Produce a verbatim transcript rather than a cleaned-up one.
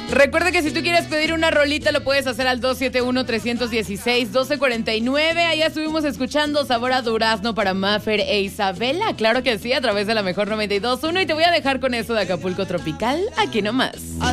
Recuerda que si tú quieres pedir una rolita lo puedes hacer al dos siete uno, tres uno seis, uno dos cuatro nueve. Allá estuvimos escuchando Sabor a Durazno para Maffer e Isabela. Claro que sí, a través de la mejor noventa y dos punto uno. Y te voy a dejar con eso de Acapulco Tropical, aquí nomás.